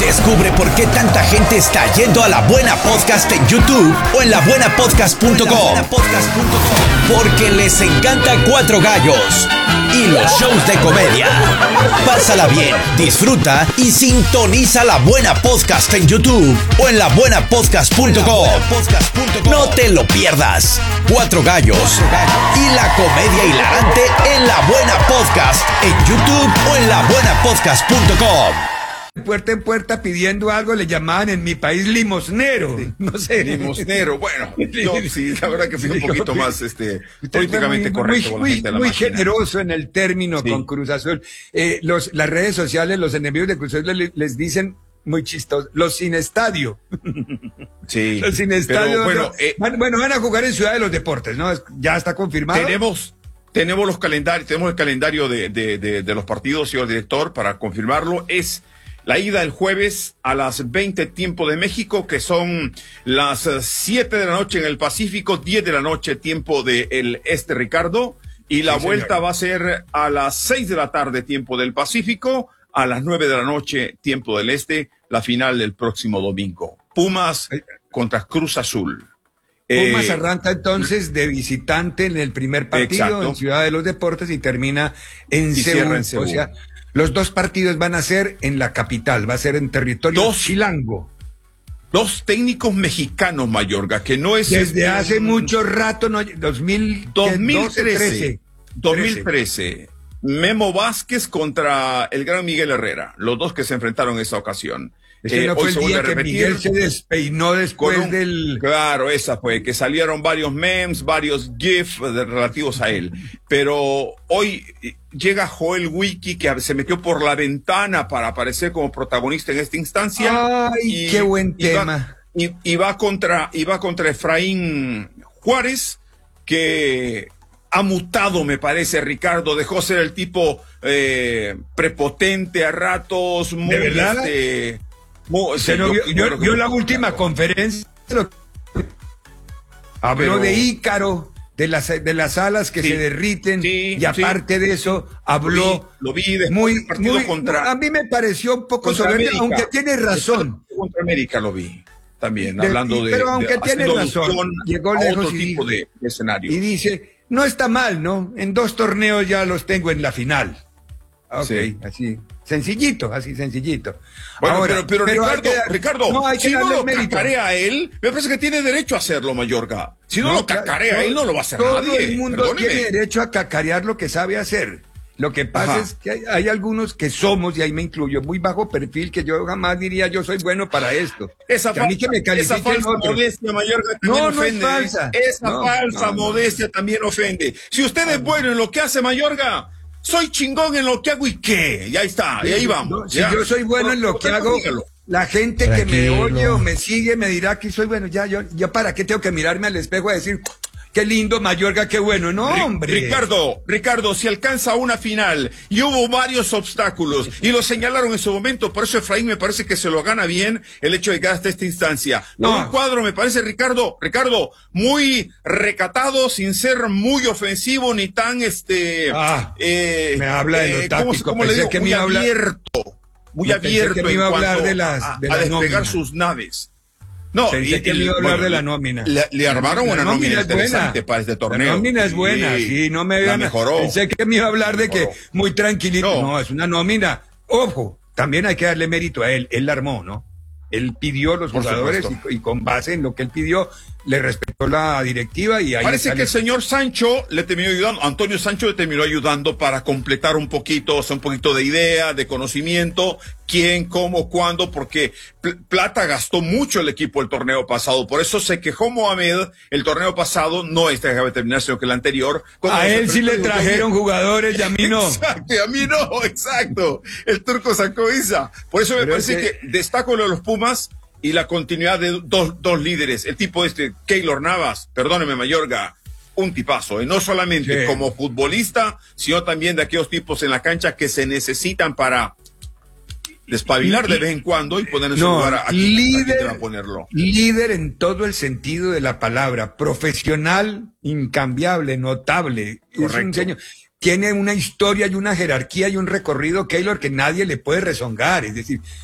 Descubre por qué tanta gente está yendo a La Buena Podcast en YouTube o en labuenapodcast.com. Porque les encanta Cuatro Gallos y los shows de comedia. Pásala bien, disfruta y sintoniza La Buena Podcast en YouTube o en labuenapodcast.com. No te lo pierdas. Cuatro Gallos y la comedia hilarante en La Buena Podcast en YouTube o en labuenapodcast.com. Puerta en puerta pidiendo algo, le llamaban en mi país limosnero. No sé. Limosnero, bueno, yo sí, la verdad que fui un poquito más políticamente correcto con la gente de la muy máquina. Generoso en el término Sí. con Cruz Azul. Las redes sociales, los enemigos de Cruz Azul les dicen muy chistosos, los sin estadio. Sí, Los sin estadio. pero bueno, Van a jugar en Ciudad de los Deportes, ¿no? Ya está confirmado. tenemos los calendarios, tenemos el calendario de los partidos, señor director, para confirmarlo. Es la ida el jueves a las 20 tiempo de México, que son las 7 de la noche en el Pacífico, 10 de la noche tiempo del este, Ricardo. Y la Sí, vuelta señor. va a ser a las 6 de la tarde tiempo del Pacífico, a las 9 de la noche tiempo del este, la final del próximo domingo. Pumas contra Cruz Azul. Pumas arranca entonces de visitante en el primer partido Exacto. en Ciudad de los Deportes y termina en Y cierra Seúl. en Seúl. O sea, los dos partidos van a ser en la capital, va a ser en territorio chilango. Dos técnicos mexicanos, Mayorga, que no es... Desde hace mucho rato, no, 2013. 2013. Memo Vázquez contra el gran Miguel Herrera, los dos que se enfrentaron en esa ocasión. Ese no fue Hoy el se vuelve día a que repetir Miguel se despeinó después con un- del... Claro, esa fue, que salieron varios memes, varios GIF relativos a él. Pero hoy llega Joel Wiki, que se metió por la ventana para aparecer como protagonista en esta instancia. Ay, qué buen tema. Y va contra Efraín Juárez, que ha mutado, me parece, Ricardo. Dejó ser el tipo prepotente a ratos. Muy, ¿De verdad? sí, Vio la última conferencia, habló Pero- de Ícaro, de las alas que Sí, se derriten, sí, y aparte de eso, habló Lo vi después del partido contra... a mí me pareció un poco contra soberbio, América. aunque tiene razón. Contra América lo vi también, hablando de... Pero aunque tiene haciendo razón, alusión llegó a lejos otro y tipo dijo- de escenario. Y dice, no está mal, ¿no? En 2 torneos ya los tengo en la final. Ok, Sí. así, sencillito, así sencillito. Bueno, Ahora, pero hay Ricardo, que dar- Ricardo, no, hay que si no darle lo mérito. cacarea a él, me parece que tiene derecho a hacerlo, Mayorga. Si no, lo cacarea a él, no lo va a hacer todo nadie. el mundo Perdóneme. tiene derecho a cacarear lo que sabe hacer. Lo que pasa Ajá. es que hay algunos que somos, y ahí me incluyo, muy bajo perfil, que yo jamás diría yo soy bueno para esto. Esa Que a mí que me esa califiquen falsa otros. modestia, Mayorga, también No, no es ofende. falsa. Esa No, falsa no, no. modestia también ofende. Si usted es bueno en lo que hace, Mayorga, soy chingón en lo que hago y qué. Y ahí está, y ahí vamos. No, si ya. yo soy bueno en lo que hago, Dígalo. la gente que me Tranquilo. oye o me sigue me dirá que soy bueno. Ya, yo para qué tengo que mirarme al espejo a decir, qué lindo, Mayorga, qué bueno. No, hombre. Ricardo, si alcanza una final y hubo varios obstáculos y lo señalaron en su momento, por eso Efraín me parece que se lo gana bien el hecho de llegar hasta esta instancia. No. Un cuadro me parece, Ricardo, muy recatado, sin ser muy ofensivo ni tan me habla de lo táctico, ¿cómo le pensé digo? que me Muy iba a hablar- abierto, muy Pensé que abierto me iba a en hablar cuanto de las- a de la despegar nómina. sus naves. No, Pensé que me iba a hablar de la nómina. Le armaron una nómina es buena. interesante para este torneo. La nómina es buena, sí, no me la vean. mejoró. Pensé que me iba a hablar de que Mejoró. muy tranquilito. No. No, es una nómina. Ojo, también hay que darle mérito a él. Él la armó, ¿no? Él pidió los Por jugadores supuesto. y con base en lo que él pidió, le respetó la directiva y ahí Parece sale. que el señor Sancho le terminó ayudando, Antonio Sancho le terminó ayudando para completar un poquito, o sea, un poquito de idea, de conocimiento, quién, cómo, cuándo, porque plata gastó mucho el equipo el torneo pasado, por eso se quejó Mohamed el torneo pasado, no este que acaba de terminar, sino que el anterior. A él sí le trajeron jugadores y a mí no. Exacto, y a mí no, exacto. El turco sacó esa. Por eso me Pero parece es que destaco lo de los Pumas y la continuidad de dos líderes. El tipo Keylor Navas, perdóneme, Mayorga, un tipazo. Y no solamente Sí. como futbolista, sino también de aquellos tipos en la cancha que se necesitan para despabilar de vez en cuando y poner en su lugar a quien te va a ponerlo. Líder en todo el sentido de la palabra, profesional, incambiable, notable. Es un Correcto. señor. Tiene una historia y una jerarquía y un recorrido, Keylor, que nadie le puede rezongar. Es decir,